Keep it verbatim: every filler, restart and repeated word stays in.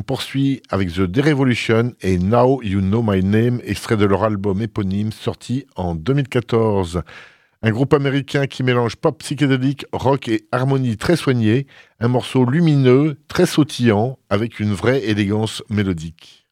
poursuit avec The Derevolution et Now You Know My Name, extrait de leur album éponyme sorti en deux mille quatorze. Un groupe américain qui mélange pop psychédélique, rock et harmonie très soignée, un morceau lumineux, très sautillant, avec une vraie élégance mélodique.